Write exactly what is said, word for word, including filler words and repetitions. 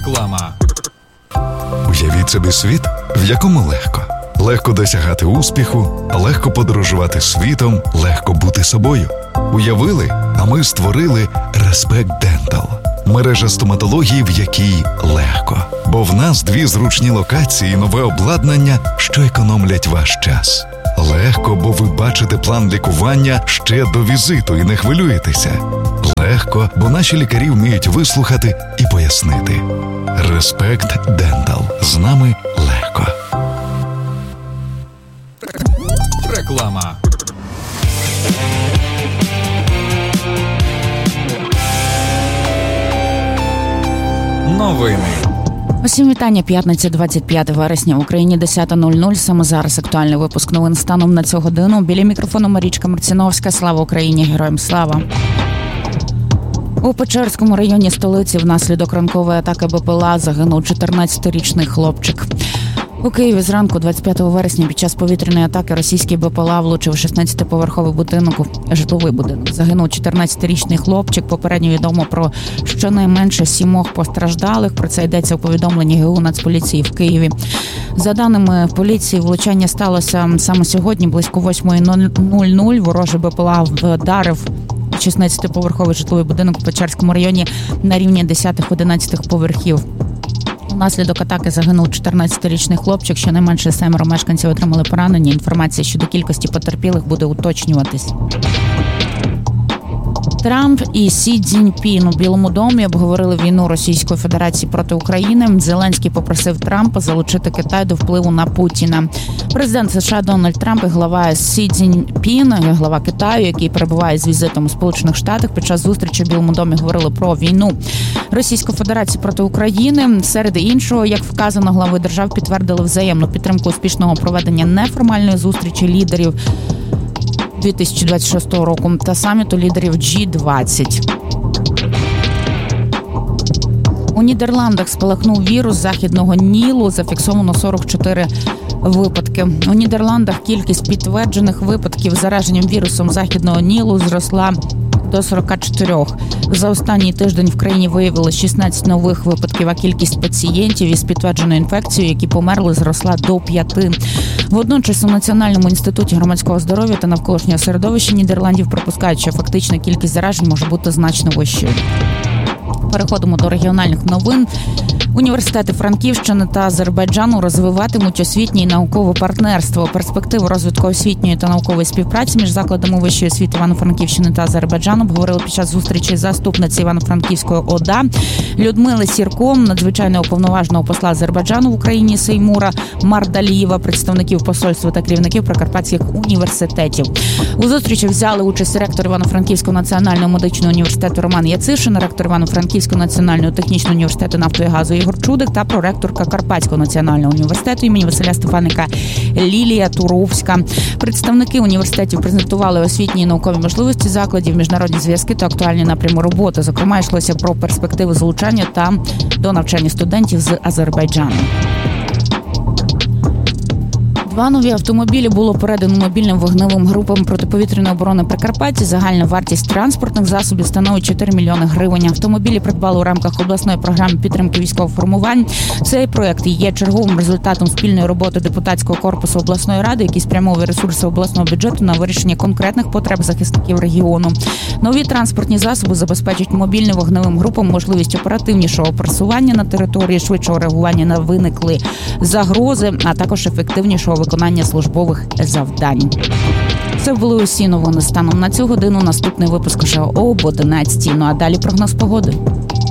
Реклама. Уявіть собі світ, в якому легко. Легко досягати успіху, легко подорожувати світом, легко бути собою. Уявили, а ми створили Respect Dental. Мережа стоматології, в якій легко. Бо в нас дві зручні локації і нове обладнання, що економлять ваш час. Легко, бо ви бачите план лікування ще до візиту і не хвилюєтеся. Легко, бо наші лікарі вміють вислухати і пояснити. Respect Dental. З нами легко. Реклама. Новини. Усім вітання. П'ятниця, двадцять п'яте вересня. В Україні десята нуль нуль. Саме зараз актуальний випуск новин станом на цю годину. Біля мікрофону Марічка Марціновська. Слава Україні! Героям слава! У Печерському районі столиці внаслідок ранкової атаки БПЛА загинув чотирнадцятирічний хлопчик. У Києві зранку двадцять п'ятого вересня під час повітряної атаки російський БПЛА влучив шістнадцятиповерховий будинок, житловий будинок. Загинув чотирнадцятирічний хлопчик. Попередньо відомо про щонайменше сімох постраждалих. Про це йдеться у повідомленні ГУ Нацполіції в Києві. За даними поліції, влучання сталося саме сьогодні, близько восьма нуль нуль. Ворожий БПЛА вдарив шістнадцятиповерховий житловий будинок у Печерському районі на рівні десятих-одинадцятих поверхів. Внаслідок атаки загинув чотирнадцятирічний хлопчик. Щонайменше семеро мешканців отримали поранення. Інформація щодо кількості потерпілих буде уточнюватись. Трамп і Сі Цзіньпін у Білому домі обговорили війну Російської Федерації проти України. Зеленський попросив Трампа залучити Китай до впливу на Путіна. Президент США Дональд Трамп і глава Сі Цзіньпін, глава Китаю, який перебуває з візитом у Сполучених Штатах, під час зустрічі в Білому домі говорили про війну Російської Федерації проти України. Серед іншого, як вказано, глави держав підтвердили взаємну підтримку успішного проведення неформальної зустрічі лідерів дві тисячі двадцять шостого року та саміту лідерів Джі двадцять. У Нідерландах спалахнув вірус західного Нілу, зафіксовано сорок чотири випадки. У Нідерландах кількість підтверджених випадків зараженням вірусом західного Нілу зросла до сорок чотири. За останній тиждень в країні виявили шістнадцять нових випадків, а кількість пацієнтів із підтвердженою інфекцією, які померли, зросла до п'яти. Водночас у Національному інституті громадського здоров'я та навколишнього середовища Нідерландів припускають, що фактична кількість заражень може бути значно вищою. Переходимо до регіональних новин. Університети Франківщини та Азербайджану розвиватимуть освітнє і наукове партнерство. Перспективи розвитку освітньої та наукової співпраці між закладами вищої освіти Івано-Франківщини та Азербайджану обговорили під час зустрічі заступниці Івано-Франківської ОДА Людмили Сірко, надзвичайного уповноваженого посла Азербайджану в Україні Сеймура Мардалієва, представників посольства та керівників прикарпатських університетів. У зустрічі взяли участь ректор Івано-Франківського національного медичного університету Роман Яцишин, ректор Івано-Франківського національного технічного університету нафту і газу Ігор Чудик та проректорка Карпатського національного університету імені Василя Стефаника Лілія Туровська. Представники університетів презентували освітні і наукові можливості закладів, міжнародні зв'язки та актуальні напрями роботи. Зокрема, йшлося про перспективи залучання та до навчання студентів з Азербайджану. Два нові автомобілі було передано мобільним вогневим групам протиповітряної оборони Прикарпаття. Загальна вартість транспортних засобів становить чотири мільйони гривень. Автомобілі придбали у рамках обласної програми підтримки військових формувань. Цей проект є черговим результатом спільної роботи депутатського корпусу обласної ради, який спрямовує ресурси обласного бюджету на вирішення конкретних потреб захисників регіону. Нові транспортні засоби забезпечать мобільним вогневим групам можливість оперативнішого просування на території, швидшого реагування на виникли загрози, а також ефективнішого виконання службових завдань. Це були усі новини станом на цю годину. Наступний випуск вже об одинадцятій. Ну а далі прогноз погоди.